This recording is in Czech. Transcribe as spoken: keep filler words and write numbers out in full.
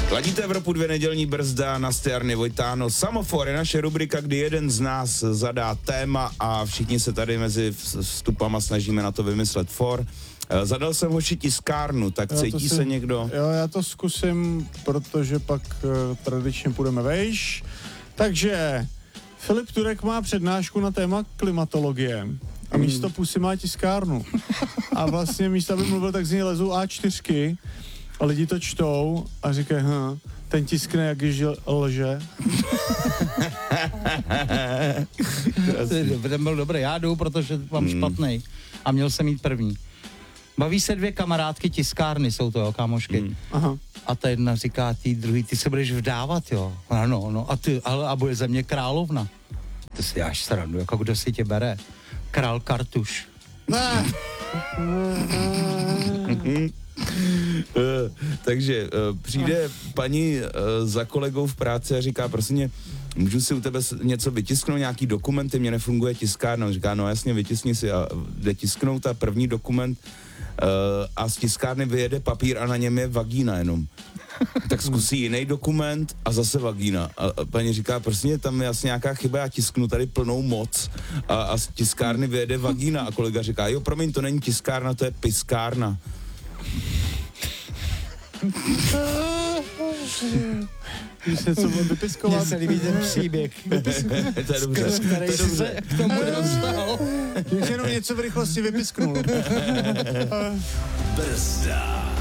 Ladíte Evropu dvě, nedělní brzda, na Jarny Vojtáno. Samofor je naše rubrika, kdy jeden z nás zadá téma a všichni se tady mezi vstupama snažíme na to vymyslet for. Zadal jsem hoši tiskárnu, tak jo, cítí si, se někdo? Jo, já to zkusím, protože pak uh, tradičně půjdeme vejš. Takže Filip Turek má přednášku na téma klimatologie a místo pusy má tiskárnu. A vlastně místo, aby mluvil, tak z něj lezou á čtyřky a lidi to čtou a říkají, hm, ten tiskne, jak již lže. Ten byl dobrý, já jdu, protože mám hmm. špatnej a měl jsem mít první. Baví se dvě kamarádky tiskárny, jsou to, jo, kámošky. Hmm. Aha. A ta jedna říká tý druhý, ty se budeš vdávat, jo. Ano, no, a ty, ale a bude ze mě královna. Ty si dáš srandu, jako kdo si tě bere. Král Kartuš. uh, takže uh, přijde paní uh, za kolegou v práci a říká, prosím mě, můžu si u tebe něco vytisknout, nějaký dokumenty, mě nefunguje tiskárna. Říká, no jasně, vytiskni si a jde tisknout a první dokument uh, a z tiskárny vyjede papír a na něm je vagína jenom. Tak zkusí jiný dokument a zase vagína. A, a paní říká, prostě tam je asi nějaká chyba, já tisknu tady plnou moc a, a z tiskárny vyjede vagína a kolega říká, jo, promiň, to není tiskárna, to je piskárna. Když něco bude vypiskovat. Mně se líbí ten příběh. To je dobře. To je dobře. K tomu dostal. Když jenom něco v rychlosti vypisknul. Brzda.